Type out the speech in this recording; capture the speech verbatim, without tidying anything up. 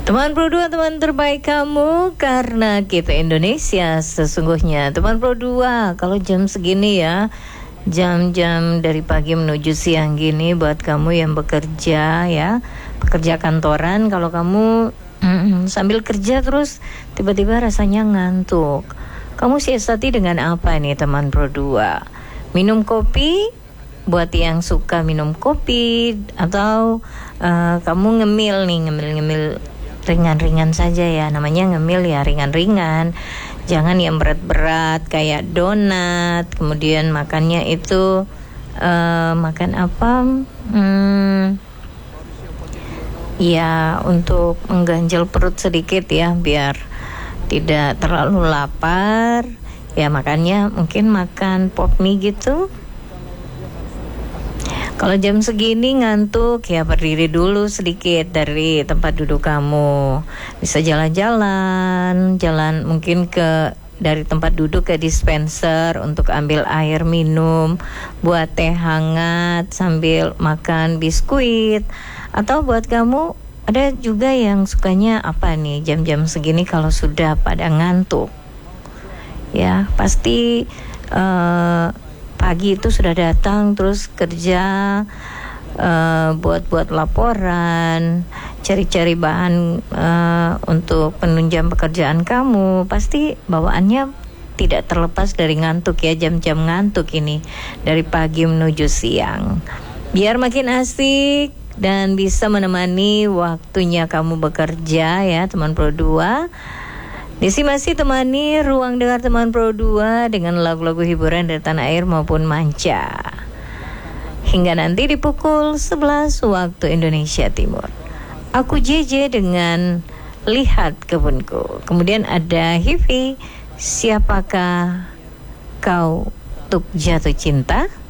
Teman Pro dua, teman terbaik kamu, karena kita Indonesia sesungguhnya. Teman Pro dua, kalau jam segini ya, jam-jam dari pagi menuju siang gini, buat kamu yang bekerja ya, pekerja kantoran, kalau kamu mm, sambil kerja terus tiba-tiba rasanya ngantuk, kamu siasati dengan apa nih teman Pro dua? Minum kopi, buat yang suka minum kopi, atau uh, kamu ngemil nih, ngemil-ngemil ringan-ringan saja ya, namanya ngemil ya, ringan-ringan, jangan yang berat-berat kayak donat. Kemudian makannya itu uh, makan apa, hmm, ya untuk mengganjal perut sedikit ya, biar tidak terlalu lapar ya. Makannya mungkin makan pop mie gitu. Kalau jam segini ngantuk ya, berdiri dulu sedikit dari tempat duduk kamu. Bisa jalan-jalan, jalan mungkin ke dari tempat duduk ke dispenser untuk ambil air minum, buat teh hangat sambil makan biskuit. Atau buat kamu, ada juga yang sukanya apa nih jam-jam segini kalau sudah pada ngantuk. Ya, pasti uh, pagi itu sudah datang terus kerja, uh, buat-buat laporan, cari-cari bahan uh, untuk penunjang pekerjaan kamu. Pasti bawaannya tidak terlepas dari ngantuk ya, jam-jam ngantuk ini dari pagi menuju siang. Biar makin asik dan bisa menemani waktunya kamu bekerja ya teman Pro dua. Desi masih temani ruang dengar teman Pro dua dengan lagu-lagu hiburan dari tanah air maupun manca, hingga nanti di pukul sebelas waktu Indonesia Timur. Aku J J dengan Lihat Kebunku. Kemudian ada Hivi, Siapakah Kau Untuk Jatuh Cinta.